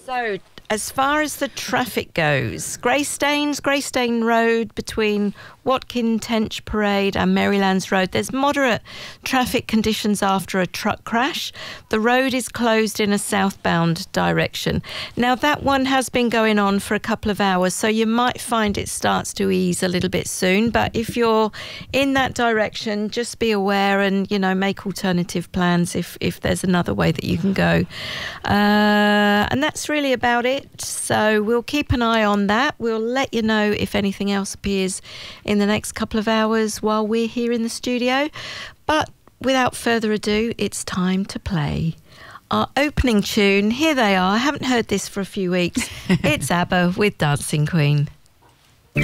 So, as far as the traffic goes, Greystane Road between Watkin Tench Parade and Marylands Road, there's moderate traffic conditions after a truck crash. The road is closed in a southbound direction. Now, that one has been going on for a couple of hours, so you might find it starts to ease a little bit soon. But if you're in that direction, just be aware and, make alternative plans if there's another way that you can go. And that's really about it. So we'll keep an eye on that. We'll let you know if anything else appears in the next couple of hours while we're here in the studio. But without further ado, it's time to play our opening tune. Here they are. I haven't heard this for a few weeks. It's ABBA with Dancing Queen.